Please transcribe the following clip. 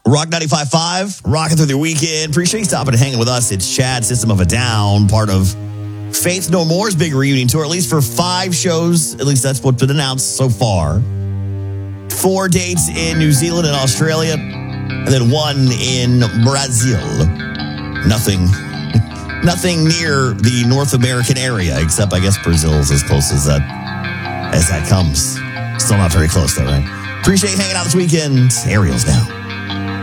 Rock 95.5, rocking through the weekend. Appreciate you stopping and hanging with us. It's Chad, System of a Down, part of Faith No More's big reunion tour, at least for 5 shows. At least that's what's been announced so far. 4 dates in New Zealand and Australia, and then 1 in Brazil. Nothing near the North American area, except I guess Brazil's as close as that comes. Still not very close though, right? Appreciate you hanging out this weekend. Ariel's down.